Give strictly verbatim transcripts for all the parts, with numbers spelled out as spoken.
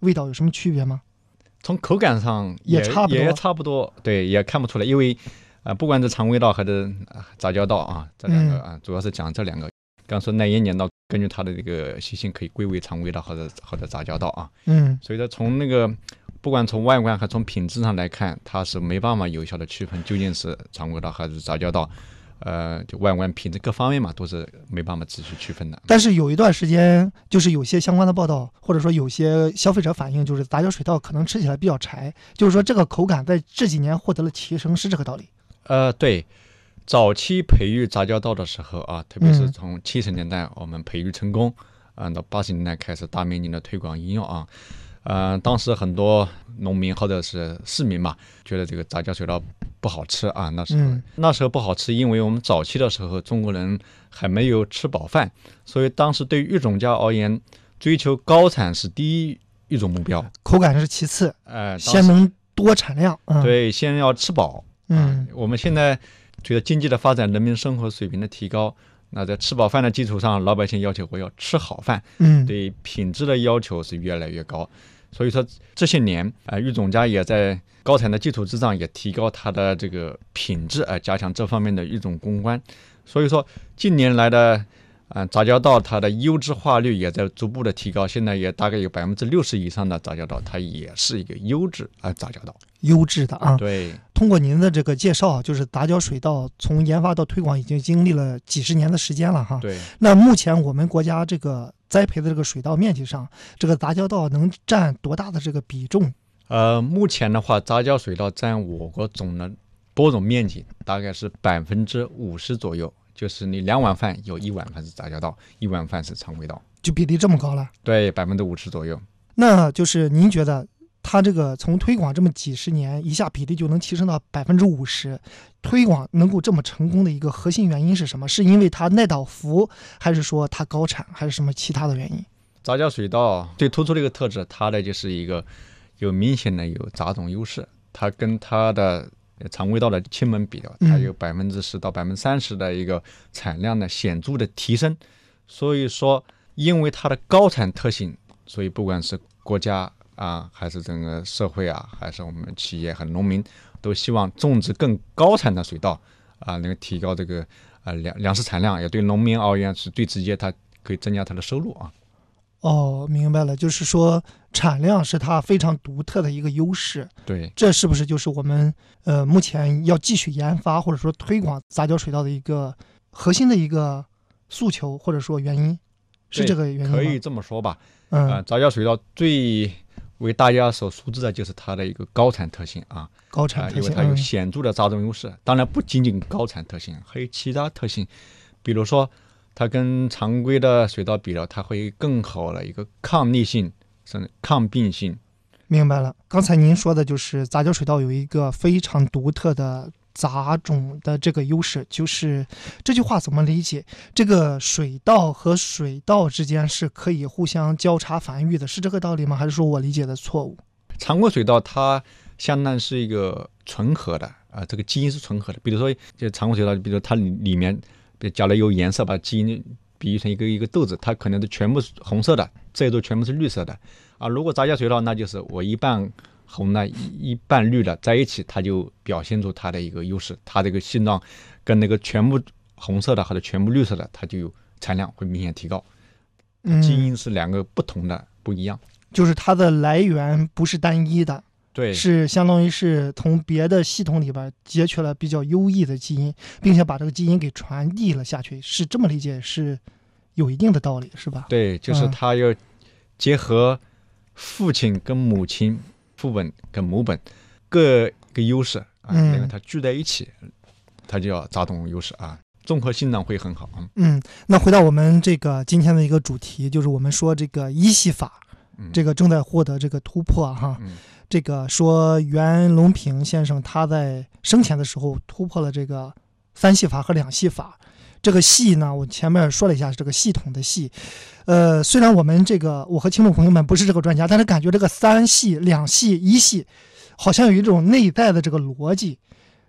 味道有什么区别吗？ 从口感上也也差不多， 也差不多，对，也看不出来，因为啊、呃，不管是常味道还是杂交稻啊，这两个啊， 嗯、 主要是讲这两个。刚说耐盐年稻，根据它的这个习性，可以归为常味稻或者或者杂交稻啊。 嗯， 所以说从那个不管从外观还从品质上来看，它是没办法有效的区分究竟是常味稻还是杂交稻。呃，就外观品质各方面嘛，都是没办法仔细区分的。 但是有一段时间，就是有些相关的报道，或者说有些消费者反映，就是杂交水稻可能吃起来比较柴，就是说这个口感在这几年获得了提升，是这个道理？ 呃，对。早期培育杂交稻的时候啊，特别是从七十年代我们培育成功，啊、嗯，到八十年代开始大面积的推广应用啊，呃，当时很多农民或者是市民嘛，觉得这个杂交水稻不好吃啊，那时候、嗯、那时候不好吃，因为我们早期的时候中国人还没有吃饱饭，所以当时对育种家而言，追求高产是第一育种目标， 口感是其次， 呃， 先能多产量， 嗯、对，先要吃饱， 嗯、 啊，我们现在。随着经济的发展，人民生活水平的提高，那在吃饱饭的基础上，老百姓要求我要吃好饭， 嗯， 对品质的要求是越来越高。所以说这些年啊、呃，育种家也在高产的基础之上，也提高它的这个品质，啊、呃，加强这方面的育种攻关。所以说近年来的啊、呃、杂交稻它的优质化率也在逐步的提高，现在也大概有百分之六十以上的杂交稻，它也是一个优质啊、呃、杂交稻。 优质的啊， 对。 通过您的这个介绍，就是杂交水稻从研发到推广已经经历了几十年的时间了哈。 对。 那目前我们国家这个栽培的这个水稻面积上，这个杂交稻能占多大的这个比重？ 呃，目前的话，杂交水稻占我国总的播种面积大概是百分之五十左右，就是你两碗饭有一碗饭是杂交稻，一碗饭是常味稻， 就比例这么高了？ 对，百分之五十左右。 那就是您觉得？它这个从推广这么几十年，一下比例就能提升到百分之五十，推广能够这么成功的一个核心原因是什么？是因为它耐倒伏，还是说它高产，还是什么其他的原因？ 杂交水稻最突出的一个特质，它的就是一个有明显的有杂种优势，它跟它的常味稻的亲门比较，它有百分之十到百分之三十的一个产量的显著的提升。所以说，因为它的高产特性，所以不管是国家啊，还是整个社会啊，还是我们企业和农民，都希望种植更高产的水稻啊，能够提高这个啊粮粮食产量，也对农民而言是最直接，它可以增加它的收入啊。 哦，明白了，就是说产量是它非常独特的一个优势。 对， 这是不是就是我们呃目前要继续研发或者说推广杂交水稻的一个核心的一个诉求或者说原因？是这个原因吗？ 可以这么说吧。 嗯， 呃、杂交水稻最为大家所熟知的就是它的一个高产特性啊， 高产特性， 呃、因为它有显著的杂种优势。嗯、当然不仅仅高产特性，还有其他特性，比如说它跟常规的水稻比了，它会更好的一个抗逆性，甚至抗病性。 明白了，刚才您说的就是杂交水稻有一个非常独特的杂种的这个优势，就是这句话怎么理解？这个水稻和水稻之间是可以互相交叉繁育的，是这个道理吗？还是说我理解的错误？ 常规水稻它相当是一个纯合的啊、呃，这个基因是纯合的。比如说，就常规水稻，比如说它里面比如加了有颜色，把基因比喻成一个一个豆子，它可能都全部是红色的，这一朵全部是绿色的啊。如果杂交水稻，那就是我一半红的一半绿的在一起，它就表现出它的一个优势，它这个性状跟那个全部红色的或者全部绿色的，它就有产量会明显提高。基因是两个不同的，不一样， 就是它的来源不是单一的， 对， 是相当于是从别的系统里边截取了比较优异的基因，并且把这个基因给传递了下去，是这么理解，是有一定的道理，是吧？ 对，就是它要结合父亲跟母亲、父本跟母本各个优势啊，因为它聚在一起，它就叫杂种优势啊。综合性呢会很好。 嗯，那回到我们这个今天的一个主题，就是我们说这个一系法， 嗯、 这个正在获得这个突破哈。 嗯、 这个说袁隆平先生他在生前的时候突破了这个三系法和两系法。这个系呢，我前面说了一下，是这个系统的系。呃，虽然我们这个我和听众朋友们不是这个专家，但是感觉这个三系、两系、一系，好像有一种内在的这个逻辑。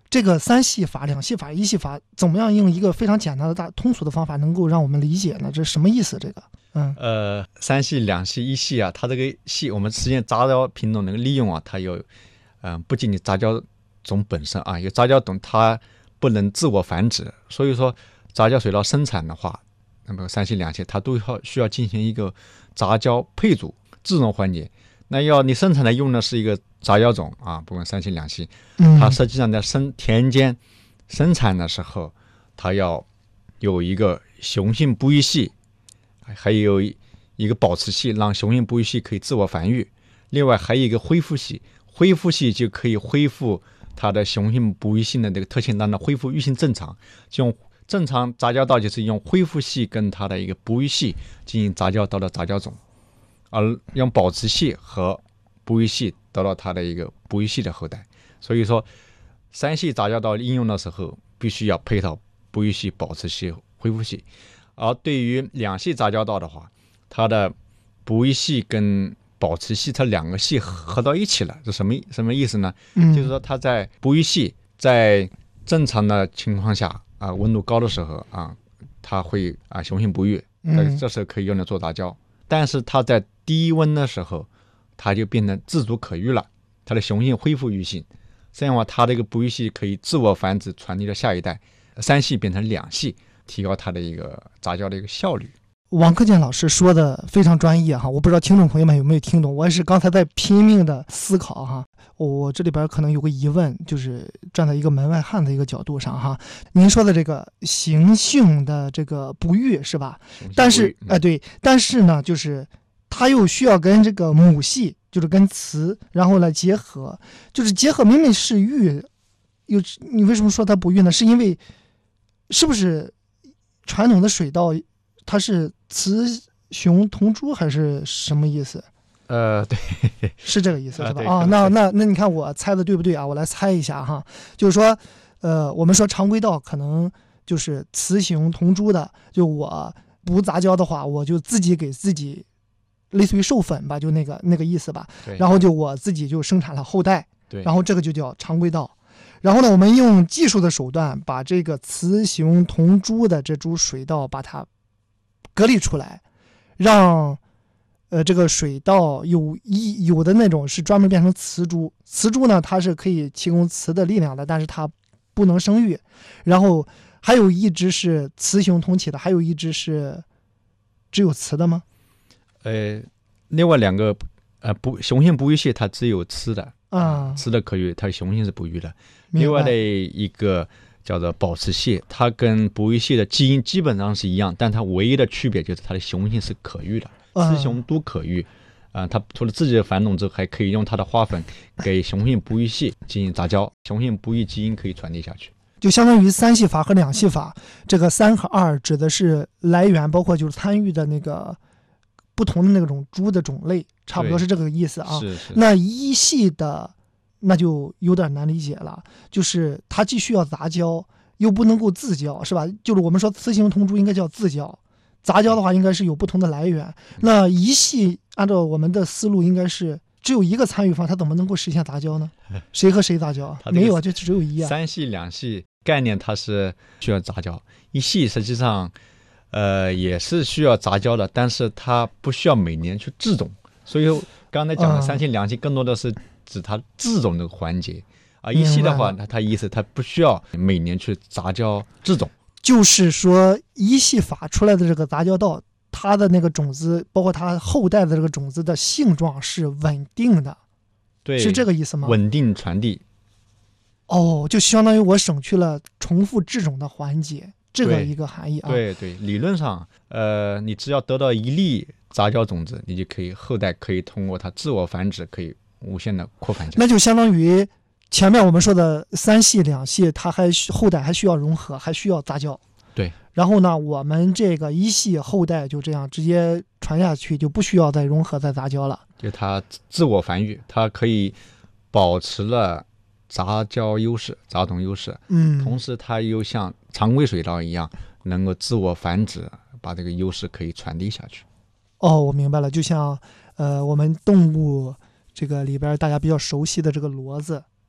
这个三系法、两系法、一系法，怎么样用一个非常简单的大通俗的方法能够让我们理解呢？这是什么意思？这个，嗯， 呃，三系、两系、一系啊，它这个系我们实现杂交品种的利用啊，它有，嗯、呃，不仅仅杂交种本身啊，有杂交种它不能自我繁殖，所以说杂交水稻生产的话，那么三系、两系它都要需要进行一个杂交配组制种环节。那要你生产的用的是一个杂交种啊，不管三系、两系，它实际上在生田间生产的时候，它要有一个雄性不育系，还有一个保持系，让雄性不育系可以自我繁育。另外还有一个恢复系，恢复系就可以恢复它的雄性不育性的这个特性，让它恢复育性正常。用正常杂交稻就是用恢复系跟它的一个不育系进行杂交到的杂交种。而用保持系和不育系得到它的一个不育系的后代，所以说三系杂交稻应用的时候，必须要配套不育系、保持系、恢复系。而对于两系杂交稻的话，它的不育系跟保持系它两个系合到一起了，这什么什么意思呢？嗯、就是说它在不育系在正常的情况下啊，温度高的时候啊，它会啊雄性不育，嗯、这时候可以用来做杂交。但是它在低温的时候，它就变成自主可育了，它的雄性恢复育性，这样的话，它这个不育系可以自我繁殖，传递到下一代，三系变成两系，提高它的一个杂交的一个效率。 王克建老师说的非常专业哈，我不知道听众朋友们有没有听懂，我也是刚才在拼命的思考哈。我这里边可能有个疑问，就是站在一个门外汉的一个角度上哈，您说的这个雄性的这个不育是吧？但是哎、呃、对，但是呢，就是它又需要跟这个母系，就是跟雌，然后来结合，就是结合明明是育，有你为什么说它不育呢？是因为是不是传统的水稻它是雌雄同株还是什么意思？ 呃，对， 是这个意思是吧？ 啊， 啊那那那你看我猜的对不对啊？我来猜一下哈，就是说，呃，我们说常规稻可能就是雌雄同株的，就我不杂交的话，我就自己给自己类似于授粉吧，就那个那个意思吧。然后就我自己就生产了后代， 对， 然后这个就叫常规稻。然后呢，我们用技术的手段把这个雌雄同株的这株水稻把它隔离出来，让呃这个水稻有一有的那种是专门变成雌株，雌株呢它是可以提供雌的力量的，但是它不能生育。然后还有一只是雌雄同体的，还有一只是只有雌的吗？ 呃，另外两个呃不雄性不育系它只有雌的啊，雌的可育，它雄性是不育的。另外的一个叫做保持系，它跟不育系的基因基本上是一样，但它唯一的区别就是它的雄性是可育的，雌雄都可育。啊、呃，它除了自己的繁种之后，还可以用它的花粉给雄性不育系进行杂交，雄性不育基因可以传递下去。 就相当于三系法和两系法，这个三和二指的是来源，包括就是参与的那个不同的那种猪的种类，差不多是这个意思啊。 是是。 那一系的那就有点难理解了，就是它既需要杂交，又不能够自交，是吧？就是我们说雌雄同株应该叫自交，杂交的话应该是有不同的来源。那一系按照我们的思路，应该是只有一个参与方，它怎么能够实现杂交呢？谁和谁杂交？没有啊，就只有一啊。 三系两系概念它是需要杂交，一系实际上呃也是需要杂交的，但是它不需要每年去制种，所以刚才讲的三系两系更多的是指它制种这个环节啊。一系的话，它它意思它不需要每年去杂交制种， 就是说一系法出来的这个杂交稻，它的那个种子，包括它后代的这个种子的性状是稳定的， 对， 是这个意思吗？ 稳定传递。 哦，就相当于我省去了重复制种的环节，这个一个含义啊。 对对，理论上，呃，你只要得到一粒杂交种子，你就可以后代可以通过它自我繁殖，可以无限的扩繁。 那就相当于前面我们说的三系两系，它还后代还需要融合，还需要杂交。 对。 然后呢，我们这个一系后代就这样直接传下去，就不需要再融合再杂交了。 就它自我繁育，它可以保持了杂交优势、杂种优势， 嗯， 同时它又像常规水稻一样，能够自我繁殖，把这个优势可以传递下去。 哦，我明白了，就像呃我们动物这个里边大家比较熟悉的这个骡子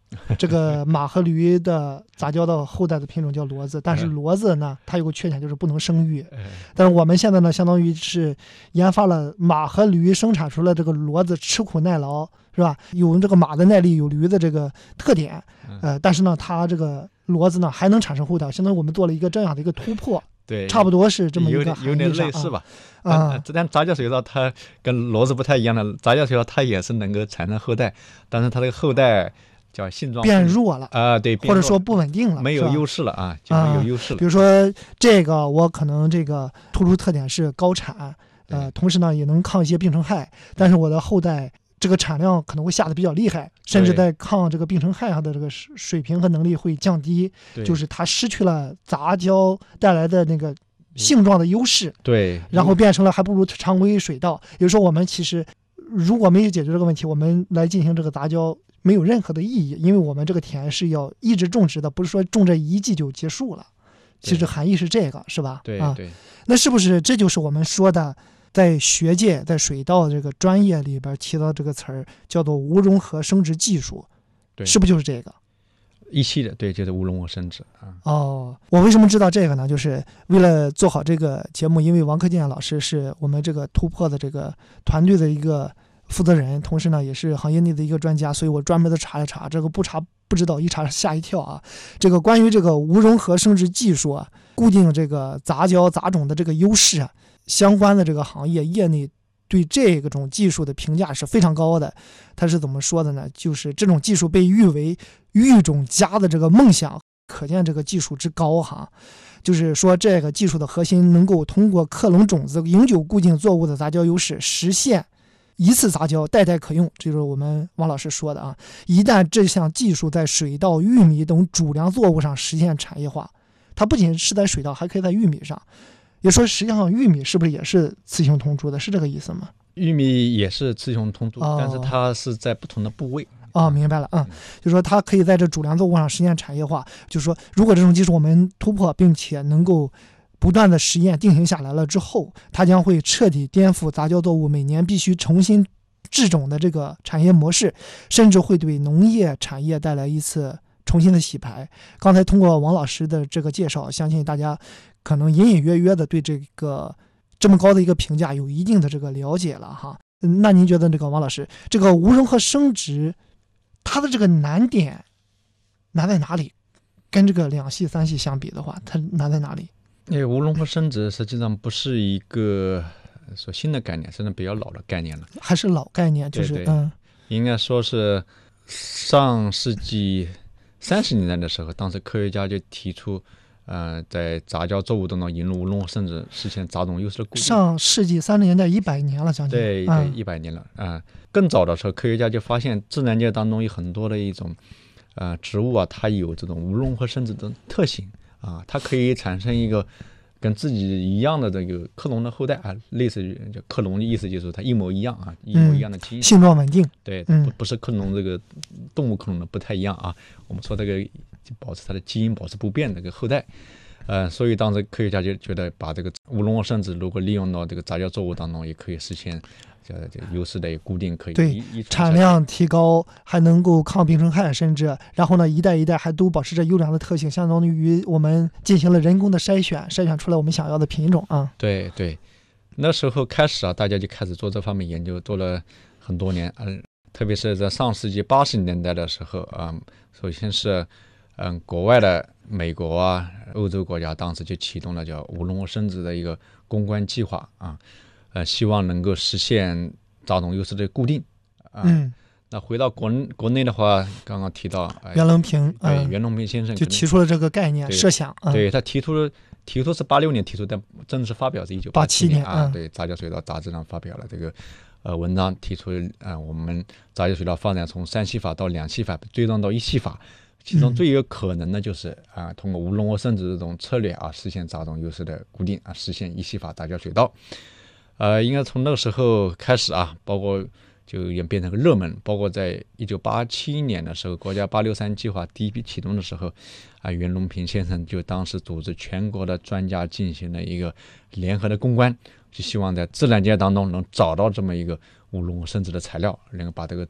这个马和驴的杂交的后代的品种叫骡子，但是骡子呢，它有个缺点就是不能生育。但是我们现在呢，相当于是研发了马和驴生产出了这个骡子吃苦耐劳，是吧？有这个马的耐力，有驴的这个特点，呃，但是呢，它这个骡子呢还能产生后代，相当于我们做了一个这样的一个突破。 对， 差不多是这么一个有点类似吧。 啊， 这但杂交水稻它跟骡子不太一样的，杂交水稻它也是能够产生后代，但是它这个后代叫性状变弱了啊、呃，对， 或者说不稳定了， 没有优势了啊，就没有优势了、 啊。比如说这个，我可能这个突出特点是高产，呃，同时呢也能抗一些病虫害，但是我的后代这个产量可能会下的比较厉害，甚至在抗这个病虫害上的这个水平和能力会降低，就是它失去了杂交带来的那个性状的优势， 对， 然后变成了还不如常规水稻。有时候我们其实如果没有解决这个问题，我们来进行这个杂交没有任何的意义，因为我们这个田是要一直种植的，不是说种这一季就结束了。其实含义是这个，是吧？ 对对、 啊。那是不是这就是我们说的？在学界，在水稻这个专业里边提到这个词儿叫做无融合生殖技术， 对， 是不是就是这个？ 一期的，对，就是无融合生殖啊。 哦，我为什么知道这个呢？就是为了做好这个节目，因为王克建老师是我们这个突破的这个团队的一个负责人，同时呢也是行业内的一个专家，所以我专门的查一查，这个不查不知道，一查吓一跳啊！这个关于这个无融合生殖技术啊，固定这个杂交杂种的这个优势啊。相关的这个行业业内对这种技术的评价是非常高的。他是怎么说的呢？就是这种技术被誉为育种家的这个梦想，可见这个技术之高哈。就是说这个技术的核心能够通过克隆种子永久固定作物的杂交优势，实现一次杂交代代可用，这就是我们王老师说的啊。一旦这项技术在水稻、玉米等主粮作物上实现产业化，它不仅是在水稻，还可以在玉米上。也说实际上玉米是不是也是雌雄同株的，是这个意思吗？ 玉米也是雌雄同株、 哦、 但是它是在不同的部位。 哦，明白了，嗯，就是说它可以在这主粮作物上实现产业化，就是说如果这种技术我们突破并且能够不断的实验定型下来了之后，它将会彻底颠覆杂交作物每年必须重新制种的这个产业模式，甚至会对农业产业带来一次重新的洗牌。刚才通过王老师的这个介绍，相信大家可能隐隐约约的对这个这么高的一个评价有一定的这个了解了哈。那您觉得这个王老师，这个无融合生殖它的这个难点难在哪里？跟这个两系三系相比的话，它难在哪里？ 因为无融合生殖实际上不是一个说新的概念，甚至比较老的概念了， 还是老概念，就是对对嗯， 应该说是上世纪三十年代的时候，当时科学家就提出，呃，在杂交作物当中引入无融合生殖，实现杂种优势的固定。 上世纪三十年代一百年了，将近对对， 嗯、 一百年了啊、呃。更早的时候，科学家就发现自然界当中有很多的一种呃植物啊，它有这种无融合生殖的特性啊，它可以产生一个跟自己一样的这个克隆的后代啊，类似于就克隆的意思就是它一模一样啊，一模一样的基因， 嗯、性状稳定。 对， 嗯、 不不是克隆这个动物克隆的不太一样啊。我们说这个保持它的基因保持不变的这个后代，呃，所以当时科学家就觉得把这个无融合生殖如果利用到这个杂交作物当中，也可以实现这个优势的固定，可以对产量提高，还能够抗病虫害，甚至然后呢一代一代还都保持着优良的特性，相当于我们进行了人工的筛选，筛选出来我们想要的品种啊。 对对，那时候开始啊，大家就开始做这方面研究，做了很多年，嗯、呃，特别是在上世纪八十年代的时候啊、呃，首先是嗯、呃、国外的美国啊、欧洲国家当时就启动了叫无融合生殖的一个攻关计划啊。呃，希望能够实现杂种优势的固定啊、呃。 嗯， 那回到国国内的话，刚刚提到、呃、 袁隆平， 对、 嗯、 袁隆平先生就提出了这个概念设想。嗯、 对他提出了，提出是八六年提出，但正式发表是一九八七年啊。 嗯、 对，杂交水稻杂志上发表了这个呃文章，提出呃我们杂交水稻发展从三系法到两系法，追踪到一系法。其中最有可能的就是啊、呃，通过无融合生殖这种策略啊，实现杂种优势的固定啊，实现一系法杂交水稻。呃，应该从那个时候开始啊，包括就演变成个热门，包括在一九八七年的时候，国家八六三计划第一批启动的时候，啊，袁隆平先生就当时组织全国的专家进行了一个联合的攻关，就希望在自然界当中能找到这么一个无融合生殖的材料，能够把这个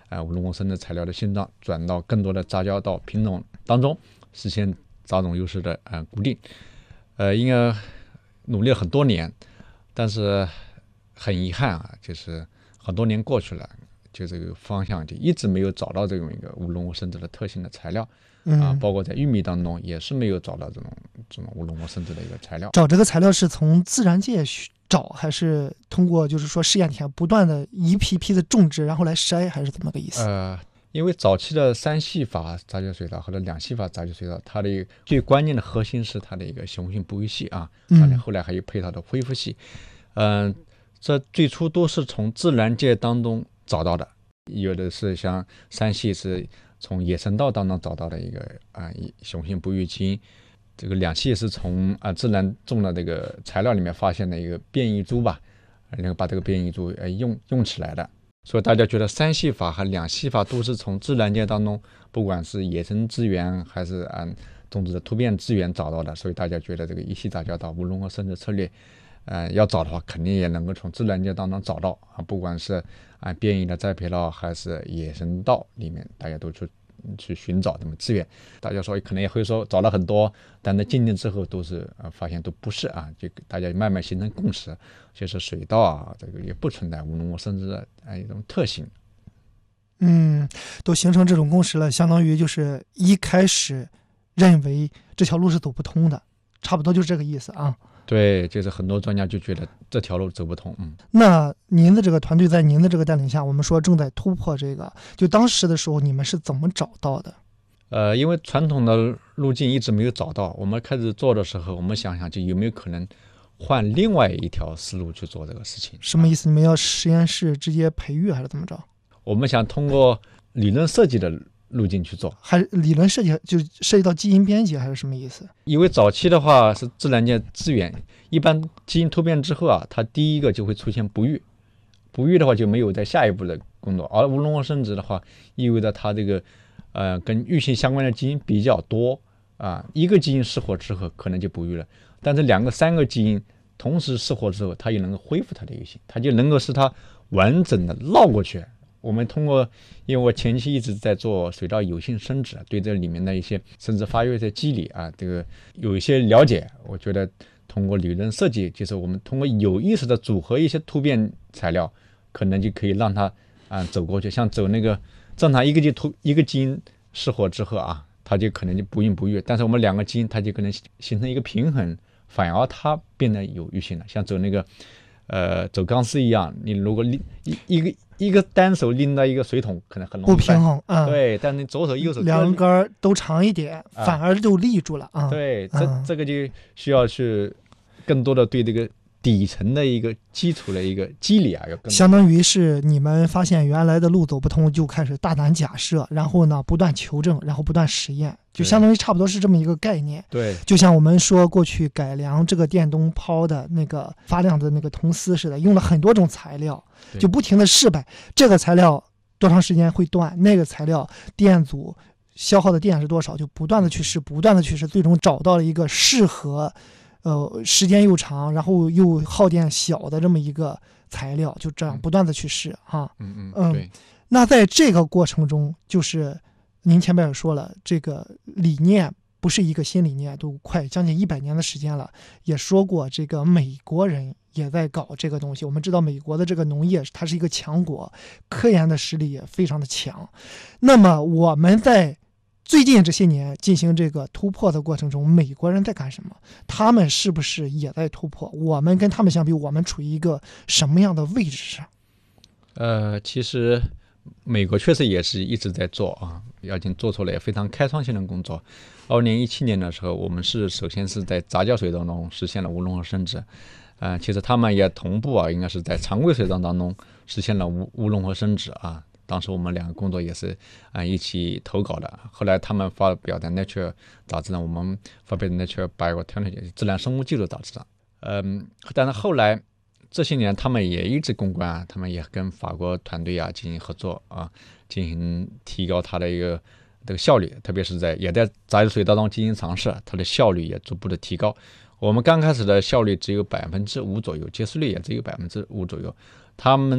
呃无论生质材料的性状转到更多的杂交到品种当中，实现杂种优势的呃固定。呃，应该努力了很多年，但是很遗憾啊，就是很多年过去了，就这个方向就一直没有找到这种一个无论生质的特性的材料。啊，包括在玉米当中也是没有找到这种这种无论生质的一个材料。 找这个材料是从自然界找，还是通过就是说试验田不断的一批批的种植，然后来筛，还是怎么个意思？ 呃，因为早期的三系法杂交水稻或者两系法杂交水稻，它的最关键的核心是它的一个雄性哺育系啊，当然后来还有配套的恢复系。嗯、呃，这最初都是从自然界当中找到的，有的是像三系是从野生稻当中找到的一个啊、呃、雄性哺育基因，这个两系是从啊、呃、自然种的这个材料里面发现的一个变异株吧，然后把这个变异株呃用用起来的。所以大家觉得三系法和两系法都是从自然界当中，不管是野生资源还是按、呃、种植的突变资源找到的，所以大家觉得这个一系杂交稻无论和生殖策略，呃要找的话，肯定也能够从自然界当中找到啊，不管是按变异的栽培稻还是野生稻里面，大家都去去寻找这么资源。大家说可能也会说找了很多，但在鉴定之后都是呃发现都不是啊，就大家慢慢形成共识，就是水稻啊这个也不存在无论生质的啊一种特性。 嗯，都形成这种共识了，相当于就是一开始认为这条路是走不通的，差不多就是这个意思啊。 对，就是很多专家就觉得这条路走不通。嗯， 那您的这个团队在您的这个带领下，我们说正在突破这个，就当时的时候你们是怎么找到的？ 呃，因为传统的路径一直没有找到，我们开始做的时候，我们想想就有没有可能换另外一条思路去做这个事情。 什么意思？你们要实验室直接培育还是怎么着？ 我们想通过理论设计的路径去做， 还是理论设计就涉及到基因编辑还是什么意思？ 因为早期的话是自然界资源，一般基因突变之后啊，它第一个就会出现不育，不育的话就没有在下一步的工作，而无论生殖的话，意味着它这个呃跟育性相关的基因比较多啊，一个基因失活之后可能就不育了，但是两个三个基因同时失活之后，它也能够恢复它的育性，它就能够使它完整的绕过去。我们通过，因为我前期一直在做水稻有性生殖，对这里面的一些生殖发育的机理啊，这个有一些了解。我觉得通过理论设计，就是我们通过有意识的组合一些突变材料，可能就可以让它啊、呃、走过去。像走那个正常一个基突一个基因失活之后啊，它就可能就不孕不育，但是我们两个基因它就可能形成一个平衡，反而它变得有育性了。像走那个呃走钢丝一样，你如果拎一一个一个单手拎到一个水桶，可能很容易不平衡啊、嗯。 对，但你左手右手两根都长一点，啊、反而就立住了啊。 对，这、嗯、这个就需要去更多的对这个底层的一个基础的一个机理啊，要更相当于是你们发现原来的路走不通，就开始大胆假设，然后呢不断求证，然后不断实验，就相当于差不多是这么一个概念。 对， 就像我们说过去改良这个电灯泡的那个发亮的那个铜丝似的，用了很多种材料，就不停的试摆，这个材料多长时间会断，那个材料电阻消耗的电是多少，就不断的去试，不断的去试，最终找到了一个适合呃，时间又长，然后又耗电小的这么一个材料，就这样不断的去试哈。 嗯嗯嗯。对。 那在这个过程中，就是您前面也说了，这个理念不是一个新理念，都快将近一百年的时间了。也说过，这个美国人也在搞这个东西。我们知道，美国的这个农业它是一个强国，科研的实力也非常的强。那么我们在最近这些年进行这个突破的过程中，美国人在干什么？他们是不是也在突破？我们跟他们相比，我们处于一个什么样的位置上？ 呃，其实美国确实也是一直在做啊，已经做出了也非常开创性的工作。二零一七年的时候，我们是首先是在杂交水稻中实现了无论生殖，呃，其实他们也同步啊，应该是在常规水稻当中实现了无无论生殖啊。当时我们两个工作也是啊、呃、一起投稿的，后来他们发表在 Nature 杂志上，我们发表在 Nature Biotechnology 自然生物技术杂志上。嗯，但是后来这些年他们也一直攻关，他们也跟法国团队啊进行合作啊，进行提高它的一个这个效率，特别是在也在杂交水稻中进行尝试，它的效率也逐步的提高。我们刚开始的效率只有百分之五左右，结束率也只有百分之五左右。他们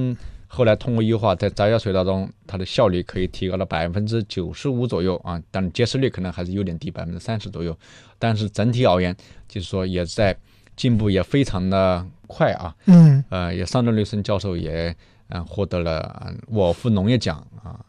后来通过优化，在杂交水稻中，它的效率可以提高了百分之九十五左右啊，但结实率可能还是有点低，百分之三十左右。但是整体而言，就是说也在进步也非常的快啊。 嗯， 呃，也桑德雷森教授也嗯、呃、获得了沃尔夫农业奖啊。